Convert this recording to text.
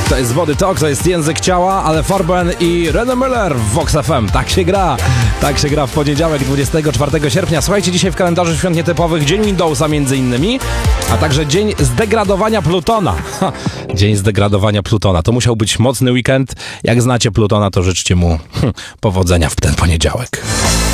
To jest Body Talk, to jest Język Ciała, ale Farben i René Müller w Vox FM. Tak się gra. Tak się gra w poniedziałek, 24 sierpnia. Słuchajcie, dzisiaj w kalendarzu świąt nietypowych Dzień Windowsa między innymi, a także Dzień Zdegradowania Plutona. Dzień Zdegradowania Plutona. To musiał być mocny weekend. Jak znacie Plutona, to życzcie mu powodzenia w ten poniedziałek.